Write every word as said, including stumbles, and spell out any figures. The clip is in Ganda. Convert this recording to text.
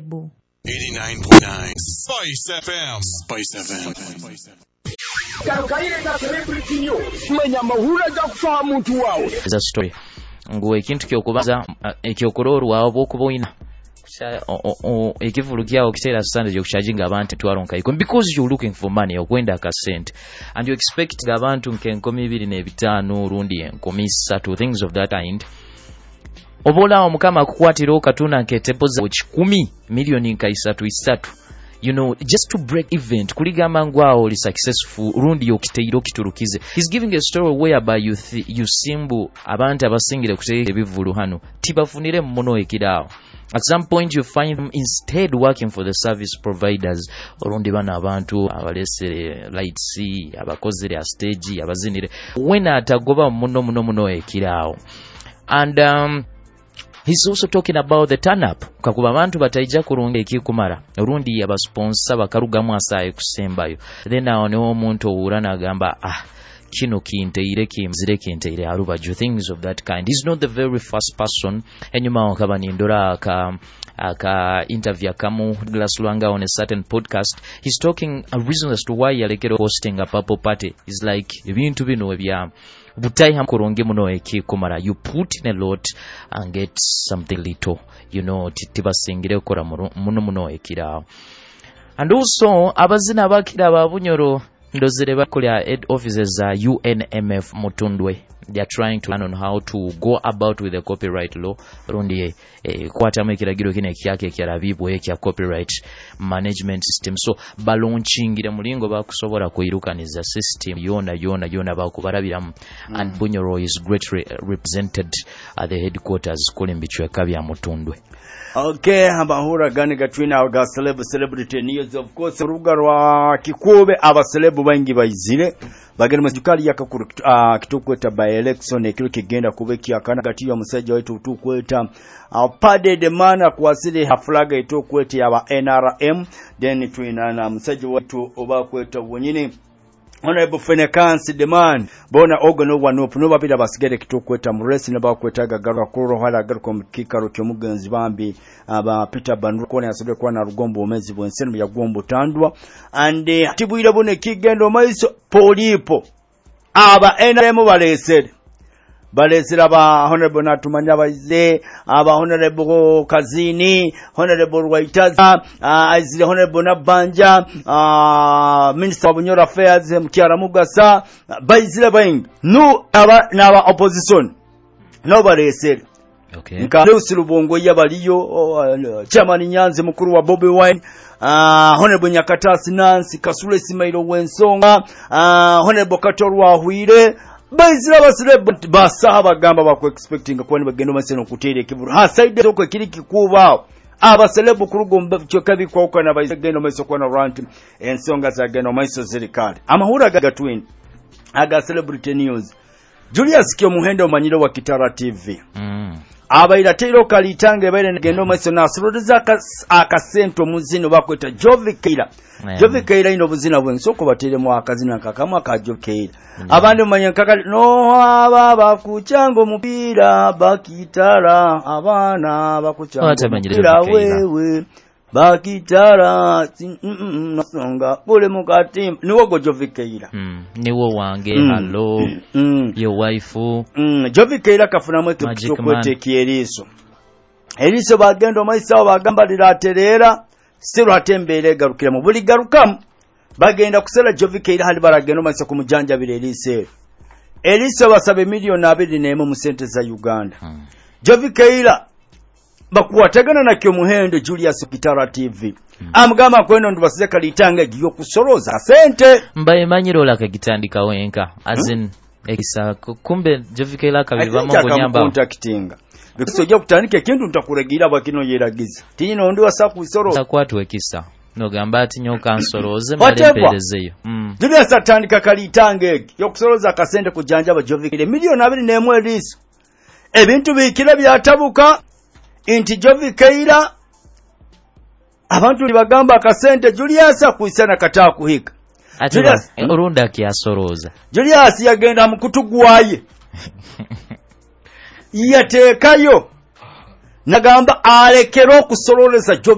Zebu. eighty-nine point nine Spice F M. Spice F M. It's a story. Ngwe kintu kyokubaza ekyokororwa obokuba oyina ekivulukia okitera standard yokucharginga abantu twaronka iko because you're looking for money okwenda ka cent and you expect abantu nkenkomi ibiri ne bitano rundi enkomi satu things of that kind. Obola omukama kukwatira okatuna nketepo za kikumi milioni nka isatu isatu. You know, just to break event kuligamba ngwao oli successful rundi yokiteiro kiturukize. He's giving a story whereby you th- you simbu abantu abasingire kuteeka ebivulu hano tibafunire mmono ekirao. At some point you find them instead working for the service providers orundi bana abantu abalesere lights abakozere a stage abazinire wena atagoba mmono muno muno ekirao. And um he's also talking about the turn up. Kakuba abantu bataija kurunga ekikumara. Rundi ya sponsor bakarugamu asaye kusembayo. Then aone omuntu owurana agamba ah kino kinteire kimzire kinteire aruba do things of that kind. He's not the very first person. Enyuma wakaba ni ndora aka aka interview kamu Douglas Lwanga on a certain podcast. He's talking a reason as to why yalekero hosting a purple party is like ebintu bino ebya butai hamkoronge muno ekikumara. You put in a lot and get something little, you know, tibasingire okora muno muno ekira. And also abazina bakira babunyoro ndozere bakolya head offices za U N M F Mutundwe. They are trying to learn on how to go about with the copyright law rundi eh, kwata mekiragiro kine kyake kyarabibwo ekya copyright management system. So balonchingire mulingo bakusobola kuirukaniza system yona yona yona bakubarabiramu. Mm. And Bunyoro is greatly represented at the headquarters Kulimbichwe kabya Mutundwe. Okay, ambahura gani gatwina aga celeb celebrity news. Of course ruga rwa kikube aba celeb bangi bayizire bagenda majukali yakakuru uh, kitukweta by election ekiro kigenda kubeki akana gati ya musajja wetu tukweta uh, pade de mana kwasile haflaga itokwete aba N R M then twina na musajja wetu oba kweta wonyine Honorable Fenekansi demand bona ogono wanopu no babira basigere kitukweta muresi ne bakwetaga garwa kuro hala garuko mkikaro kyomugenzi bambi aba Peter Bandu kone asobe kwa na rugombo omezi bwensenu ya gombo tandwa ande uh, tibuyira bone kigendo maiso polipo aba N R M balesere balesera ba Honorable Natumanya baze aba Honorable Kazini Honorable Rwaitaza uh, azile Honorable Nabanja uh, Minister of Bunyoro Affairs Mkiara Mugasa uh, baizile baingi no aba naba opposition no balesere. Okay. Nka Leusi Lubongo yabaliyo uh, chairman Nyanzi mukuru wa Bobby Wine uh, Honorable Nyakatasi Nancy Kasule Simailo Wensonga uh, Honorable Katorwa Huire bazira basire basaba gamba bako expecting ko ni bagendo maseno kutere kiburu ha side soko kiri kikuba aba celebu kurugomba cyokabi kwa uko na bagendo masoko na rant ensonga za gendo maso zirikali amahura gatwin aga celebrity news. Julius Kyo muhendo manyiro wa Kitara T V mm. Abaira tero kalitange bene gendo maso na soroza akasento muzino bakweta Jovikira. Yeah. Jovikira ino buzina bwensoko batere mu akazina kakama ka Jovikira. Yeah. Abandi manyakaka no aba bakuchango mupira bakitara abana bakuchango mupira wewe bakitara nasonga bole mukati niwo go Jovikira. Mm. Niwo wange mm. Hello mm. Your wife mm. Jovikira kafuna mwetu kukwete kieriso eriso bagendo maisa bagamba liraterera siru atembere garukira mu buli garukamu bagenda kusela Jovikira hali baragendo maisa kumujanja bire erise eriso basabe milioni abiri nemo mu sente za Uganda. Hmm. Jovikira bakuwategana na kyo muhendo Julius Kitara T V. Hmm. Amgama kweno ndubasize kalitanga giyo kusoroza sente mbaye manyiro la kagitandika wenka as in hmm? Ekisa kumbe Jovikira kabiva mango nyamba contactinga bikusoje kutandika kintu ntakuregira bakino yeragiza tino ndi wasaku isoro takwatu ekisa no gamba ati nyoka nsoroze malemperezeyo mm. Julius atandika kalitange yokusoroza kasente kujanja ba Jovikira milioni abiri nemwe liso ebintu bikira byatabuka inti Jovikira abantu libagamba kasente Julius akuisana kataa kuhika Julius urunda kiasoroza Julius yagenda mukutugwaye yateekayo nagamba alekero kusololeza